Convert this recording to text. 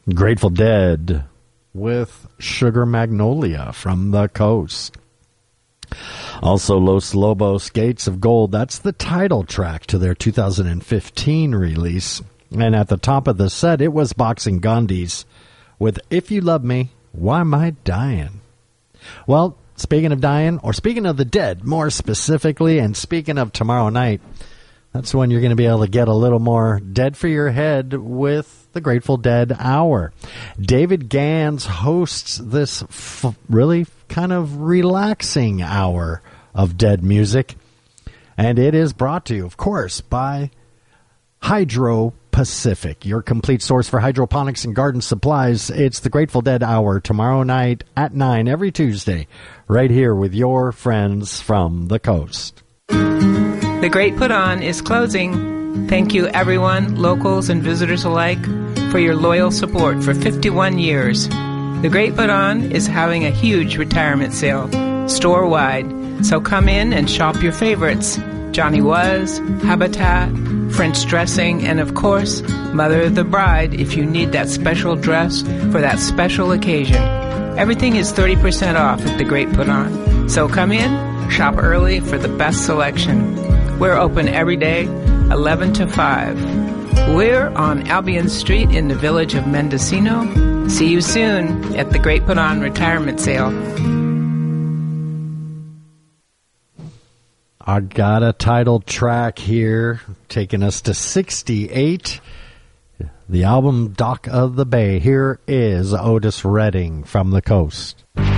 Grateful Dead with Sugar Magnolia from the Coast. Also, Los Lobos, Gates of Gold. That's the title track to their 2015 release. And at the top of the set, it was Boxing Gandhi's with If You Love Me, Why Am I Dying? Well, speaking of dying, or speaking of the dead more specifically, and speaking of tomorrow night, that's when you're going to be able to get a little more dead for your head with the Grateful Dead Hour. David Gans hosts this really kind of relaxing hour of dead music, and it is brought to you, of course, by Hydro Pacific, your complete source for hydroponics and garden supplies. It's the Grateful Dead Hour tomorrow night at 9 every Tuesday, right here with your friends from the coast. The Great Put On is closing. Thank you, everyone, locals and visitors alike, for your loyal support for 51 years. The Great Put On is having a huge retirement sale, store-wide, so come in and shop your favorites. Johnny Was, Habitat, French dressing, and of course, Mother of the Bride if you need that special dress for that special occasion. Everything is 30% off at The Great Put On. So come in, shop early for the best selection. We're open every day, 11 to 5. We're on Albion Street in the village of Mendocino. See you soon at The Great Put On Retirement Sale. I got a title track here, taking us to 68. The album Dock of the Bay. Here is Otis Redding from the Coast.